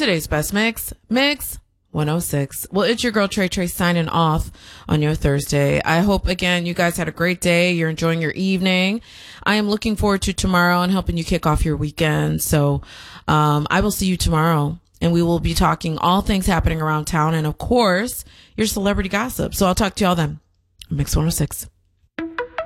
today's best mix, Mix 106. Well, it's your girl Trey signing off on your Thursday. I hope, again, you guys had a great day. You're enjoying your evening. I am looking forward to tomorrow and helping you kick off your weekend. So I will see you tomorrow, and we will be talking all things happening around town and, of course, your celebrity gossip. So I'll talk to y'all then. Mix 106.